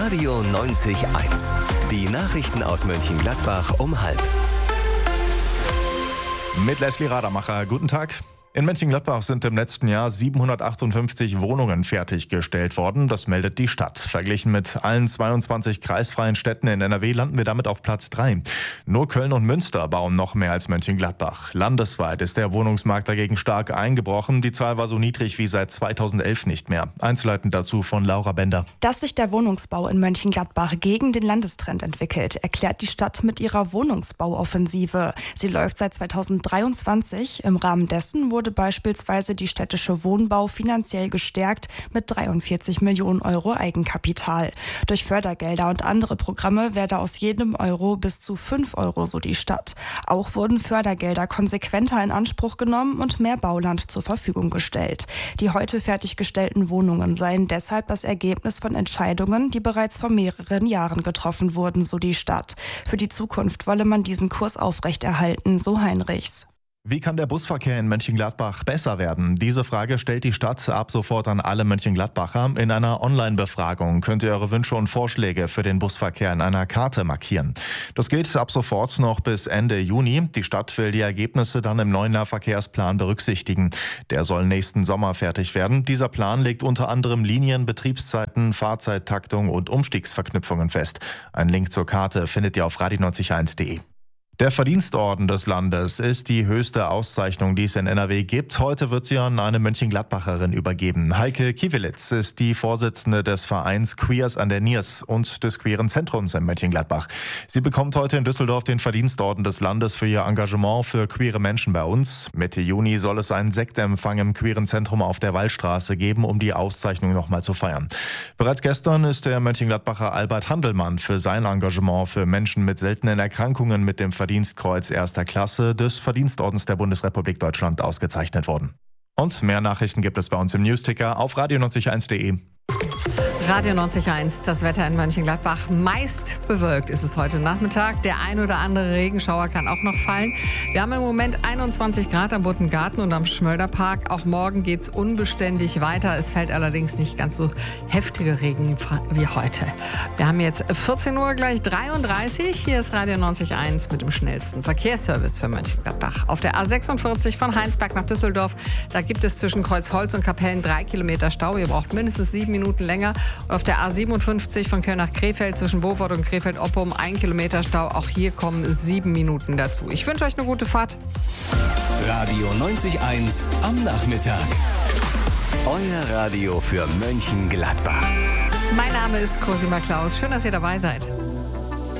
Radio 90.1. Die Nachrichten aus Mönchengladbach um 12:30. Mit Leslie Radermacher, guten Tag. In Mönchengladbach sind im letzten Jahr 758 Wohnungen fertiggestellt worden. Das meldet die Stadt. Verglichen mit allen 22 kreisfreien Städten in NRW landen wir damit auf Platz 3. Nur Köln und Münster bauen noch mehr als Mönchengladbach. Landesweit ist der Wohnungsmarkt dagegen stark eingebrochen. Die Zahl war so niedrig wie seit 2011 nicht mehr. Einzelheiten dazu von Laura Bender. Dass sich der Wohnungsbau in Mönchengladbach gegen den Landestrend entwickelt, erklärt die Stadt mit ihrer Wohnungsbauoffensive. Sie läuft seit 2023. Im Rahmen dessen wurde beispielsweise die städtische Wohnbau finanziell gestärkt mit 43 Millionen Euro Eigenkapital. Durch Fördergelder und andere Programme werde aus jedem Euro bis zu 5 Euro, so die Stadt. Auch wurden Fördergelder konsequenter in Anspruch genommen und mehr Bauland zur Verfügung gestellt. Die heute fertiggestellten Wohnungen seien deshalb das Ergebnis von Entscheidungen, die bereits vor mehreren Jahren getroffen wurden, so die Stadt. Für die Zukunft wolle man diesen Kurs aufrechterhalten, so Heinrichs. Wie kann der Busverkehr in Mönchengladbach besser werden? Diese Frage stellt die Stadt ab sofort an alle Mönchengladbacher. In einer Online-Befragung könnt ihr eure Wünsche und Vorschläge für den Busverkehr in einer Karte markieren. Das geht ab sofort noch bis Ende Juni. Die Stadt will die Ergebnisse dann im neuen Nahverkehrsplan berücksichtigen. Der soll nächsten Sommer fertig werden. Dieser Plan legt unter anderem Linien, Betriebszeiten, Fahrzeittaktung und Umstiegsverknüpfungen fest. Einen Link zur Karte findet ihr auf radio90.1.de. Der Verdienstorden des Landes ist die höchste Auszeichnung, die es in NRW gibt. Heute wird sie an eine Mönchengladbacherin übergeben. Heike Kiewelitz ist die Vorsitzende des Vereins Queers an der Niers und des Queeren Zentrums in Mönchengladbach. Sie bekommt heute in Düsseldorf den Verdienstorden des Landes für ihr Engagement für queere Menschen bei uns. Mitte Juni soll es einen Sektempfang im Queeren Zentrum auf der Wallstraße geben, um die Auszeichnung nochmal zu feiern. Bereits gestern ist der Mönchengladbacher Albert Handelmann für sein Engagement für Menschen mit seltenen Erkrankungen mit dem Verdienstkreuz erster Klasse des Verdienstordens der Bundesrepublik Deutschland ausgezeichnet worden. Und mehr Nachrichten gibt es bei uns im Newsticker auf radio90.1.de. Radio 90.1, das Wetter in Mönchengladbach. Meist bewölkt ist es heute Nachmittag. Der ein oder andere Regenschauer kann auch noch fallen. Wir haben im Moment 21 Grad am Buttengarten und am Schmölderpark. Auch morgen geht es unbeständig weiter. Es fällt allerdings nicht ganz so heftige Regen wie heute. Wir haben jetzt 14 Uhr gleich 33. Hier ist Radio 90.1 mit dem schnellsten Verkehrsservice für Mönchengladbach. Auf der A46 von Heinsberg nach Düsseldorf, da gibt es zwischen Kreuzholz und Kapellen 3 Kilometer Stau. Ihr braucht mindestens 7 Minuten länger. Und auf der A57 von Köln nach Krefeld zwischen Beaufort und Krefeld-Oppum 1 Kilometer Stau. Auch hier kommen 7 Minuten dazu. Ich wünsche euch eine gute Fahrt. Radio 90.1 am Nachmittag. Euer Radio für Mönchengladbach. Mein Name ist Cosima Klaus. Schön, dass ihr dabei seid.